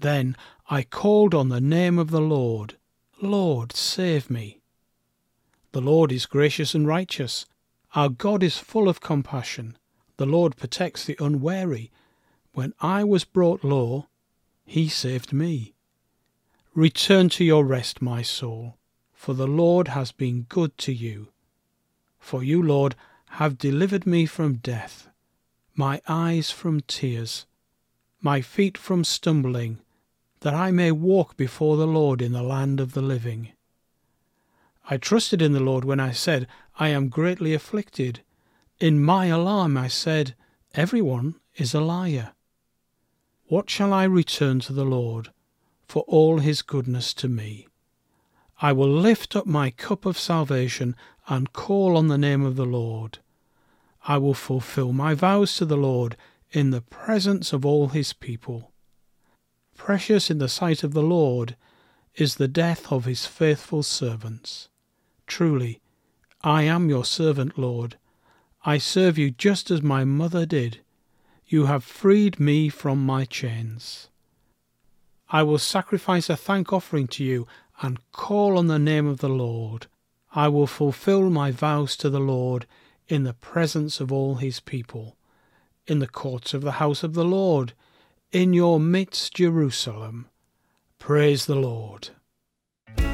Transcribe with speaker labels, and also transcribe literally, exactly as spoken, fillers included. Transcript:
Speaker 1: Then I called on the name of the Lord. Lord, save me. The Lord is gracious and righteous. Our God is full of compassion. The Lord protects the unwary. When I was brought low, he saved me. Return to your rest, my soul, for the Lord has been good to you. For you, Lord, have delivered me from death, my eyes from tears, my feet from stumbling, that I may walk before the Lord in the land of the living. I trusted in the Lord when I said, I am greatly afflicted. In my alarm I said, everyone is a liar. What shall I return to the Lord for all his goodness to me? I will lift up my cup of salvation and call on the name of the Lord. I will fulfill my vows to the Lord in the presence of all his people. Precious in the sight of the Lord is the death of his faithful servants. Truly, I am your servant, Lord. I serve you just as my mother did. You have freed me from my chains. I will sacrifice a thank offering to you and call on the name of the Lord. I will fulfill my vows to the Lord in the presence of all his people, in the courts of the house of the Lord, in your midst, Jerusalem. Praise the Lord.